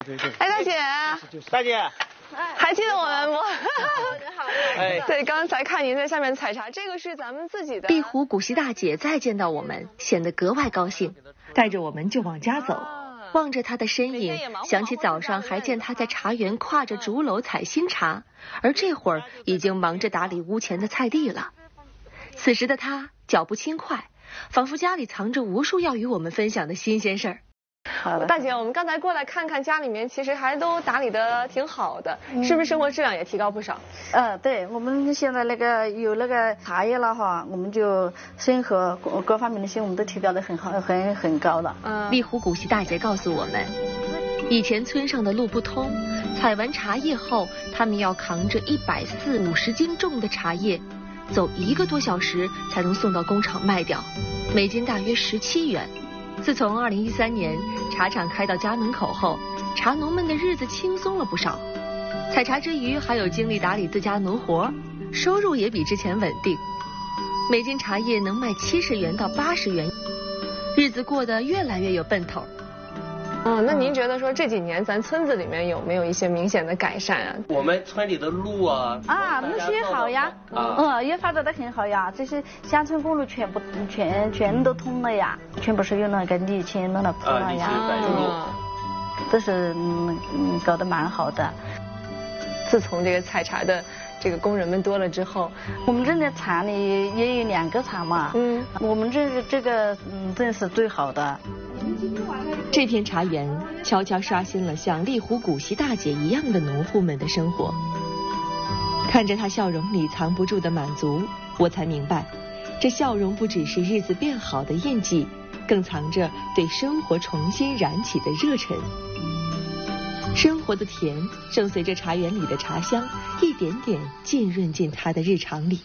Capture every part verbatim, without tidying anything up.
对对。 哎，大姐， 大姐， 还记得我们不？ 你好。 哎， 对，刚才看您在下面采茶，这个是咱们自己的。 壁湖古稀大姐再见到我们，显得格外高兴，带着我们就往家走。望着她的身影，想起早上还见她在茶园挎着竹篓采新茶，而这会儿已经忙着打理屋前的菜地了。此时的她脚步轻快，仿佛家里藏着无数要与我们分享的新鲜事儿。 好的，大姐，我们刚才过来看看家里面，其实还都打理的挺好的，嗯、是不是生活质量也提高不少？ 呃，对，我们现在那个有那个茶叶了哈，我们就生活各各方面的些我们都提高的很好，很很高了。 嗯，壁湖古稀大姐告诉我们，以前村上的路不通，采完茶叶后，他们要扛着一百四五十斤重的茶叶，走一个多小时才能送到工厂卖掉，每斤大约十七元。自从二零一三年茶厂开到家门口后，茶农们的日子轻松了不少。采茶之余，还有精力打理自家农活，收入也比之前稳定。每斤茶叶能卖七十元到八十元，日子过得越来越有奔头。 嗯，那您觉得说这几年咱村子里面有没有一些明显的改善啊？ 我们村里的路啊， 啊，路些好呀，啊、嗯，也发展得很好呀。这些乡村公路全部全全都通了呀，全部是用那个沥青弄了铺了呀， 啊， 都是嗯嗯搞得蛮好的。 自从这个采茶的这个工人们多了之后， 我们这里厂里也有两个厂嘛，嗯，我们这个这个嗯真是最好的。 这片茶园悄悄刷新了像丽湖古稀大姐一样的农户们的生活。看着她笑容里藏不住的满足，我才明白，这笑容不只是日子变好的印记，更藏着对生活重新燃起的热忱。生活的甜正随着茶园里的茶香一点点浸润进她的日常里。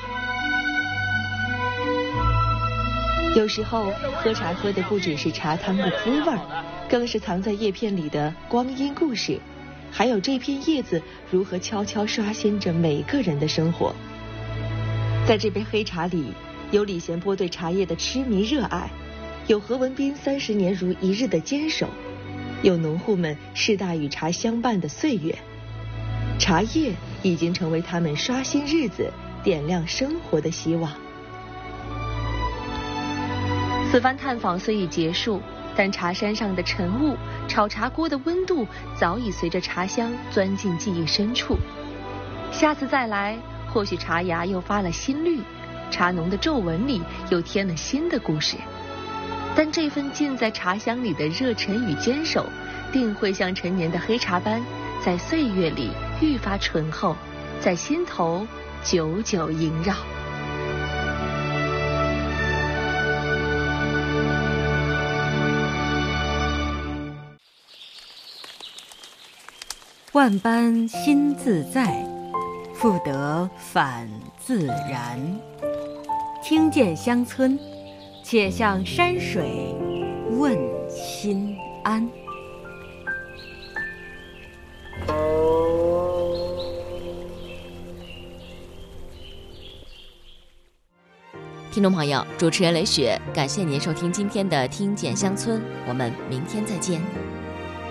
有时候喝茶喝的不只是茶汤的滋味，更是藏在叶片里的光阴故事，还有这片叶子如何悄悄刷新着每个人的生活。在这杯黑茶里，有李贤波对茶叶的痴迷热爱，有何文斌三十年如一日的坚守，有农户们世代与茶相伴的岁月。茶叶已经成为他们刷新日子、点亮生活的希望。此番探访虽已结束，但茶山上的晨雾、炒茶锅的温度早已随着茶香钻进记忆深处。下次再来，或许茶芽又发了新绿，茶农的皱纹里又添了新的故事。但这份浸在茶香里的热忱与坚守，定会像陈年的黑茶般，在岁月里愈发醇厚，在心头久久萦绕。 万般心自在，复得返自然。听见乡村，且向山水问心安。 听众朋友，主持人雷雪，感谢您收听今天的《听见乡村》，我们明天再见。